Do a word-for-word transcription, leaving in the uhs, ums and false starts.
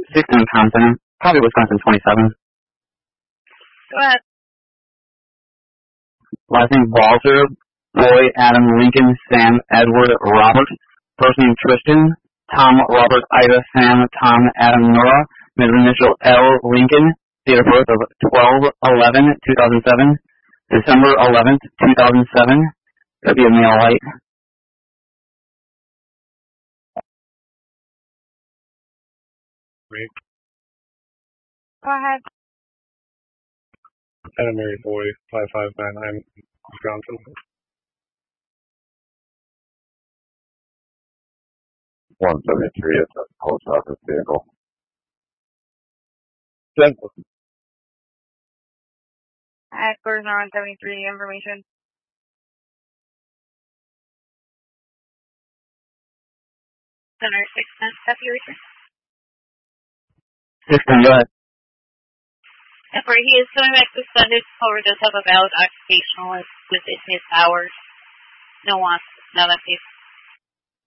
sixteen pound center. Probably Wisconsin twenty-seven. Go ahead. Last name Walter, Roy, Adam, Lincoln, Sam, Edward, Robert. First name Tristan, Tom, Robert, Ida, Sam, Tom, Adam, Nora. Middle initial L, Lincoln. Date of birth of twelve eleven two thousand seven. December eleventh two thousand seven. That'd be a male white. Great. Go ahead. And a married boy, five five nine nine, Wisconsin. one seventy-three, it's a post office vehicle. Denver. Headquarters are on seventy-three information. Center six ten, F U return. six ten, go ahead. F R, he is coming back suspended. However, does have a valid occupational with his hours. No wants. Now that case.